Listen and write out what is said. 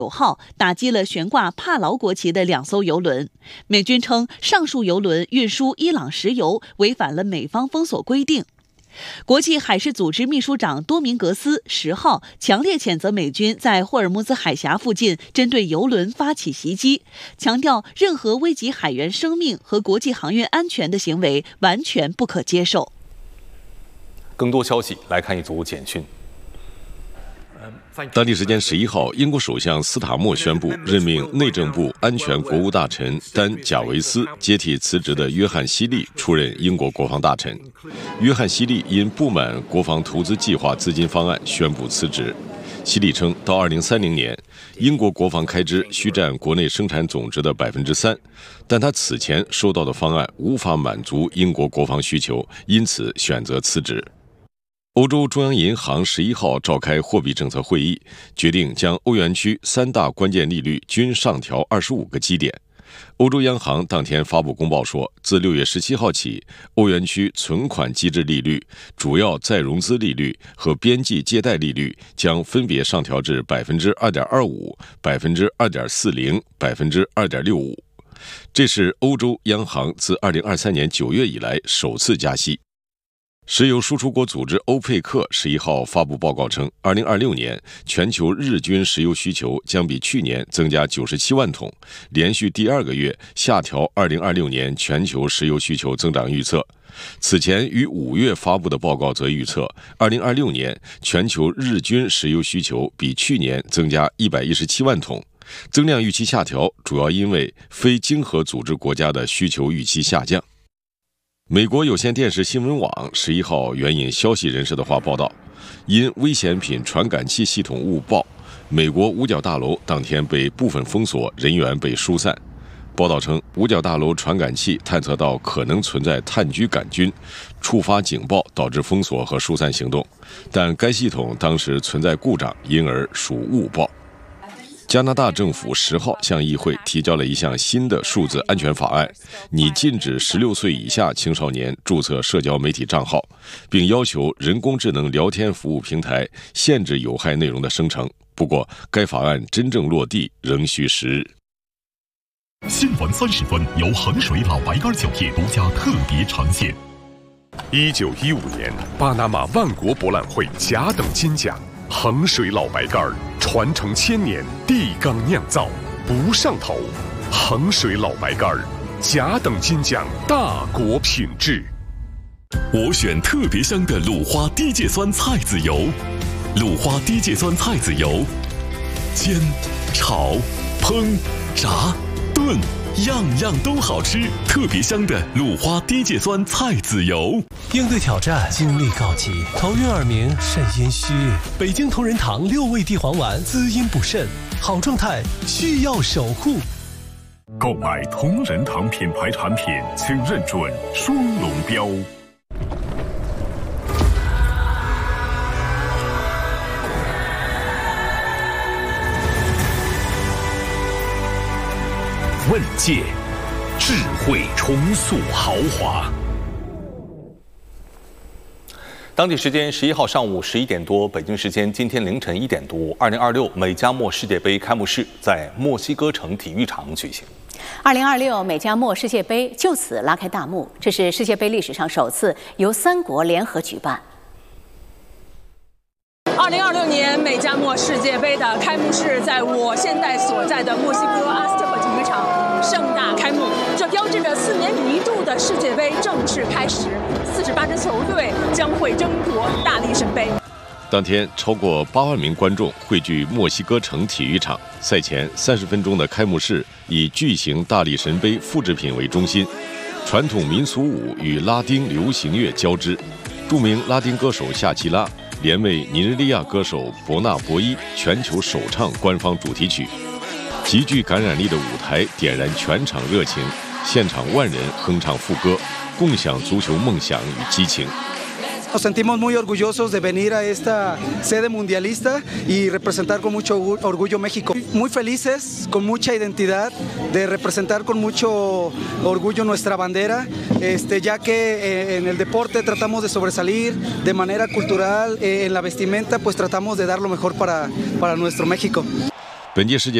9号打击了悬挂帕劳国旗的2艘油轮。美军称，上述油轮运输伊朗石油违反了美方封锁规定。国际海事组织秘书长多明格斯10号强烈谴责美军在霍尔木兹海峡附近针对油轮发起袭击，强调任何危及海员生命和国际航运安全的行为完全不可接受。 更多消息来看一组简讯。 当地时间11号，英国首相斯塔默宣布任命内政部安全国务大臣丹·贾维斯接替辞职的约翰·希利出任英国国防大臣。约翰·希利因不满国防投资计划资金方案宣布辞职。希利称，到2030年，英国国防开支需占国内生产总值的3%，但他此前收到的方案无法满足英国国防需求，因此选择辞职。欧洲中央银行11号召开货币政策会议，决定将欧元区3大关键利率均上调25个基点。欧洲央行当天发布公报说，自6月17号起，欧元区存款机制利率、主要再融资利率和边际借贷利率将分别上调至 2.25%、2.40%、2.65%。这是欧洲央行自2023年9月以来首次加息。石油输出国组织欧佩克11号发布报告称，2026年全球日均石油需求将比去年增加97万桶，连续第2个月下调2026年全球石油需求增长预测。此前于5月发布的报告则预测，2026年全球日均石油需求比去年增加117万桶，增量预期下调主要因为非经合组织国家的需求预期下降。美国有线电视新闻网11号援引消息人士的话报道，因危险品传感器系统误报，美国五角大楼当天被部分封锁，人员被疏散。报道称，五角大楼传感器探测到可能存在炭疽杆菌，触发警报，导致封锁和疏散行动，但该系统当时存在故障，因而属误报。加拿大政府10号向议会提交了一项新的数字安全法案，拟禁止16岁以下青少年注册社交媒体账号，并要求人工智能聊天服务平台限制有害内容的生成。不过，该法案真正落地仍需时日。 新闻30分由衡水老白干酒业独家特别呈现。1915年，巴拿马万国博览会甲等金奖。衡水老白干传承1000年，地缸酿造，不上头。衡水老白干甲等金奖，大国品质。我选特别香的鲁花低芥酸菜籽油，鲁花低芥酸菜籽油，煎、炒、烹、炸、炖，样样都好吃。特别香的鲁花低芥酸菜籽油。 应对挑战，精力告急，头晕耳鸣，肾阴虚。北京同仁堂6味地黄丸，滋阴补肾，好状态需要守护。 购买同仁堂品牌产品，请认准双龙标。问界，智慧重塑豪华。 当地时间11号上午11点多，北京时间今天凌晨1点多，2026美加墨世界杯开幕式在墨西哥城体育场举行。 2026美加墨世界杯就此拉开大幕，这是世界杯历史上首次由3国联合举办。 2026年美加墨世界杯的开幕式在我现在所在的墨西哥阿斯特克体育场盛大开幕，这标志着4年一度的世界杯正式开始，48支球队将会争夺大力神杯。 当天，超过8万名观众汇聚墨西哥城体育场。赛前30分钟的开幕式以巨型大力神杯复制品为中心，传统民俗舞与拉丁流行乐交织，著名拉丁歌手夏奇拉连为尼日利亚歌手伯纳博伊全球首唱官方主题曲。极具感染力的舞台点燃全场热情，现场万人哼唱副歌，共享足球梦想与激情。 Nos sentimos muy orgullosos de venir a esta sede mundialista y representar con mucho orgullo México. Muy felices, con mucha identidad, de representar con mucho orgullo nuestra bandera, ya que en el deporte tratamos de sobresalir de manera cultural, en la vestimenta pues tratamos de dar lo mejor para nuestro México. 本届世界